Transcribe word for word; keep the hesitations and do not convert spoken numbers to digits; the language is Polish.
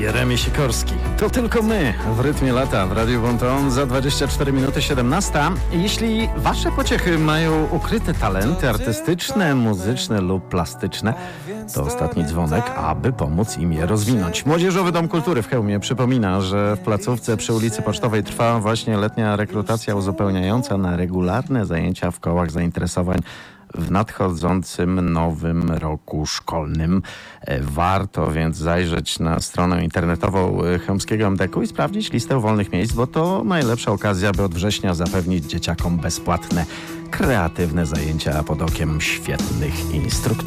Jeremi Sikorski. To tylko my w rytmie lata w Radiu Wonton za dwadzieścia cztery minuty siedemnasta. Jeśli wasze pociechy mają ukryte talenty artystyczne, muzyczne lub plastyczne, to ostatni dzwonek, aby pomóc im je rozwinąć. Młodzieżowy Dom Kultury w Chełmie przypomina, że w placówce przy ulicy Pocztowej trwa właśnie letnia rekrutacja uzupełniająca na regularne zajęcia w kołach zainteresowań w nadchodzącym nowym roku szkolnym. Warto więc zajrzeć na stronę internetową chełmskiego em de ku i sprawdzić listę wolnych miejsc, bo to najlepsza okazja, by od września zapewnić dzieciakom bezpłatne, kreatywne zajęcia pod okiem świetnych instruktorów.